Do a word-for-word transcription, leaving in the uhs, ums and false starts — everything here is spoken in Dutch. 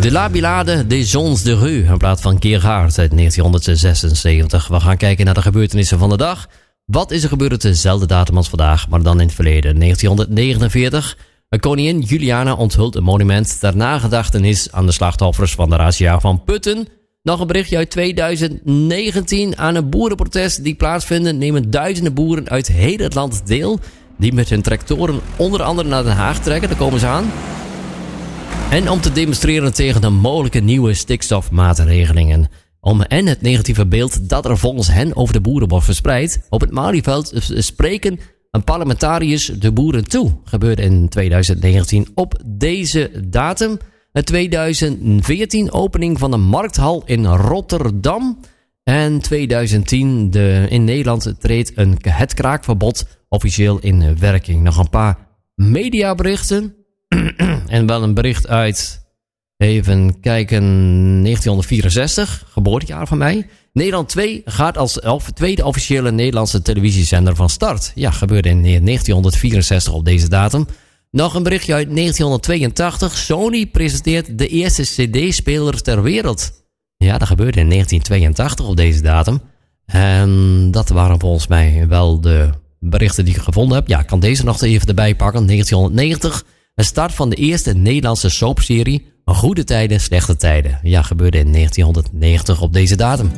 De La Billade des Gens de Rue, in plaats van Kiergaard uit negentienhonderdzesenzeventig. We gaan kijken naar de gebeurtenissen van de dag. Wat is er gebeurd op dezelfde datum als vandaag, maar dan in het verleden? negentienhonderdnegenenveertig. Koningin Juliana onthult een monument ter nagedachtenis aan de slachtoffers van de razzia van Putten. Nog een berichtje uit tweeduizend negentien. Aan een boerenprotest die plaatsvinden nemen duizenden boeren uit heel het land deel. Die met hun tractoren onder andere naar Den Haag trekken. Daar komen ze aan. En om te demonstreren tegen de mogelijke nieuwe stikstofmaatregelingen. Om en het negatieve beeld dat er volgens hen over de boeren wordt verspreid. Op het Malieveld spreken een parlementariërs de boeren toe. Gebeurde in tweeduizend negentien op deze datum. tweeduizend veertien opening van de Markthal in Rotterdam. En tweeduizend tien de, in Nederland treedt een, het kraakverbod officieel in werking. Nog een paar mediaberichten. En wel een bericht uit, even kijken, negentienhonderdvierenzestig, geboortejaar van mij. Nederland twee gaat als of, tweede officiële Nederlandse televisiezender van start. Ja, gebeurde in negentienhonderdvierenzestig op deze datum. Nog een berichtje uit negentienhonderdtweeëntachtig. Sony presenteert de eerste cd-speler ter wereld. Ja, dat gebeurde in negentienhonderdtweeëntachtig op deze datum. En dat waren volgens mij wel de berichten die ik gevonden heb. Ja, ik kan deze nog even erbij pakken. negentienhonderdnegentig. De start van de eerste Nederlandse soapserie Goede Tijden, Slechte Tijden. Ja, gebeurde in negentienhonderdnegentig op deze datum.